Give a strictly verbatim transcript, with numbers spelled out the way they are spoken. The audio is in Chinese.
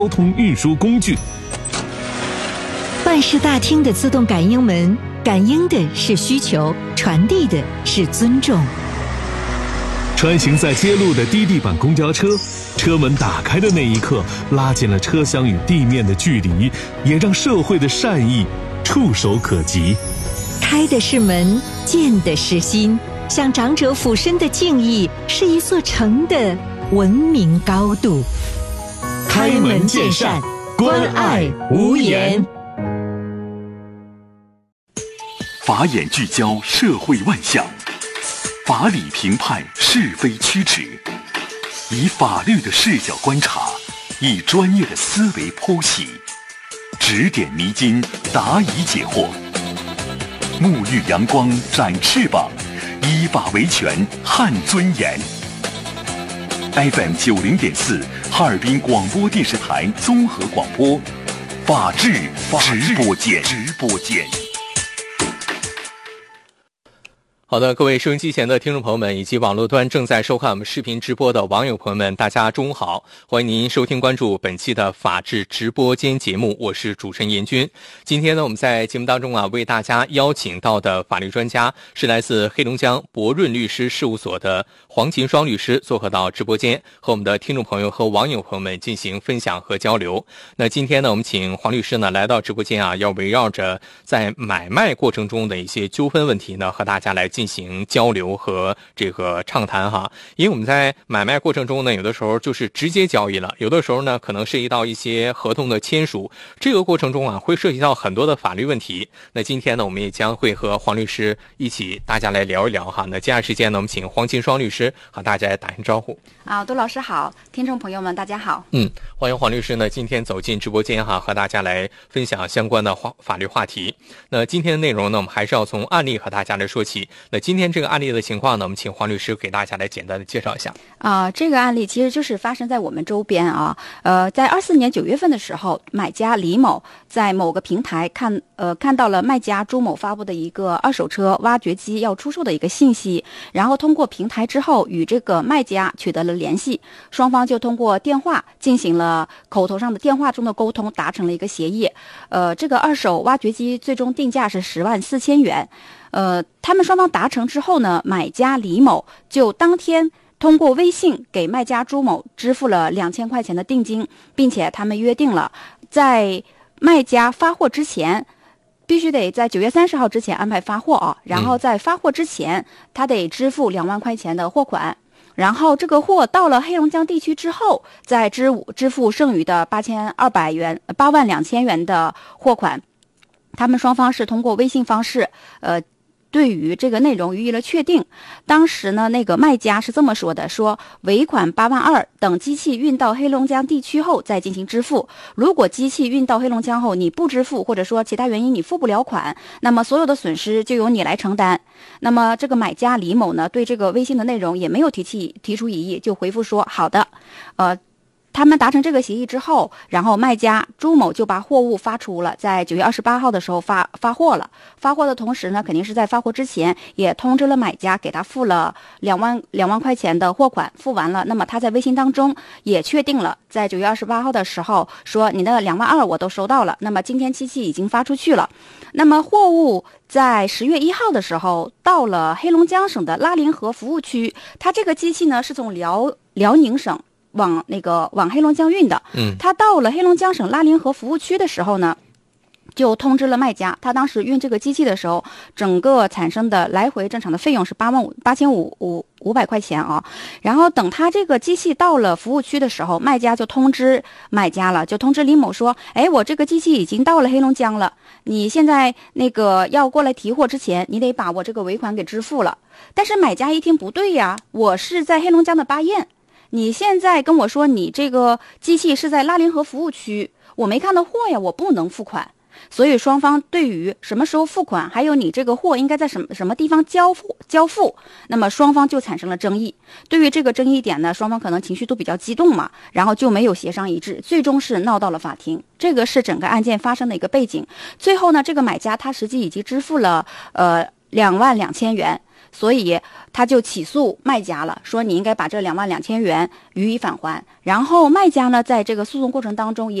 交通运输工具。 办事大厅的自动感应门，感应的是需求，传递的是尊重。 穿行在街路的低地板公交车，车门打开的那一刻，拉近了车厢与地面的距离，也让社会的善意触手可及。 开的是门，见的是心，向长者俯身的敬意，是一座城的文明高度。 开门见山，关爱无言。 法眼聚焦社会万象，法理评判是非曲直，以法律的视角观察，以专业的思维剖析，指点迷津，答疑解惑，沐浴阳光，展翅膀，依法维权，撼尊严。F M 九零点四，哈尔滨广播电视台综合广播，法治直播间，直播间。 好的，各位收音机前的听众朋友们，以及网络端正在收看我们视频直播的网友朋友们，大家中午好，欢迎您收听关注本期的法治直播间节目，我是主持人严军。今天呢，我们在节目当中啊，为大家邀请到的法律专家是来自黑龙江博润律师事务所的黄琴双律师，做客到直播间，和我们的听众朋友和网友朋友们进行分享和交流。那今天呢，我们请黄律师呢来到直播间啊，要围绕着在买卖过程中的一些纠纷问题呢，和大家来进行交流和这个畅谈哈。因为我们在买卖过程中呢，有的时候就是直接交易了，有的时候呢可能涉及到一些合同的签署，这个过程中啊会涉及到很多的法律问题。那今天呢，我们也将会和黄律师一起大家来聊一聊哈。那接下来时间呢，我们请黄琴双律师和大家来打声招呼。 啊，杜老师好，听众朋友们大家好。 嗯，欢迎黄律师呢今天走进直播间哈，和大家来分享相关的话法律话题。那今天的内容呢，我们还是要从案例和大家来说起。那今天这个案例的情况呢，我们请黄律师给大家来简单的介绍一下。 啊、呃，这个案例其实就是发生在我们周边啊。呃，在二四年九月份的时候，买家李某在某个平台看呃看到了卖家朱某发布的一个二手车挖掘机要出售的一个信息，然后通过平台之后与这个卖家取得了联系，双方就通过电话进行了口头上的电话中的沟通，达成了一个协议。呃，这个二手挖掘机最终定价是十万四千元。呃，他们双方达成之后呢，买家李某就当天通过微信给卖家朱某支付了两千块钱的定金，并且他们约定了在卖家发货之前，必须得在九月三十号之前安排发货啊，然后在发货之前，他得支付两万块钱的货款。然后这个货到了黑龙江地区之后，再支支付剩余的八千二百元、八万两千元的货款。他们双方是通过微信方式，呃。对于这个内容予以了确定。当时呢，那个卖家是这么说的，说尾款八万二，等机器运到黑龙江地区后再进行支付。如果机器运到黑龙江后你不支付，或者说其他原因你付不了款，那么所有的损失就由你来承担。那么这个买家李某呢，对这个微信的内容也没有提起提出异议，就回复说好的。呃。他们达成这个协议之后，然后卖家朱某就把货物发出了，在九月二十八号的时候发发货了。发货的同时呢，肯定是在发货之前也通知了买家，给他付了两万两万块钱的货款，付完了。那么他在微信当中也确定了，在九月二十八号的时候说你的两万二我都收到了。那么今天机器已经发出去了。那么货物在十月一号的时候到了黑龙江省的拉林河服务区，它这个机器呢是从辽辽宁省。往那个往黑龙江运的，嗯，他到了黑龙江省拉林河服务区的时候呢，就通知了卖家，他当时运这个机器的时候，整个产生的来回正常的费用是八万五八千五五五百块钱啊。然后等他这个机器到了服务区的时候，卖家就通知买家了，就通知李某说，哎，我这个机器已经到了黑龙江了，你现在那个要过来提货之前，你得把我这个尾款给支付了。但是买家一听不对呀，我是在黑龙江的巴彦。你现在跟我说你这个机器是在拉林河服务区，我没看到货呀，我不能付款。所以双方对于什么时候付款，还有你这个货应该在什么什么地方交付交付，那么双方就产生了争议。对于这个争议点呢，双方可能情绪都比较激动嘛，然后就没有协商一致，最终是闹到了法庭。这个是整个案件发生的一个背景。最后呢，这个买家他实际已经支付了呃两万两千元。 所以他就起诉卖家了，说你应该把这两万两千元予以返还。然后卖家呢，在这个诉讼过程当中也